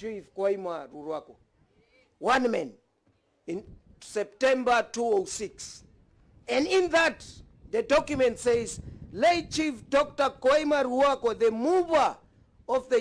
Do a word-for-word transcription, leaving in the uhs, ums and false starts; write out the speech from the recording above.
Chief Koima Ruruako. One man in September two thousand six. And in that, the document says, late Chief Doctor Koima Ruruako, the mover of the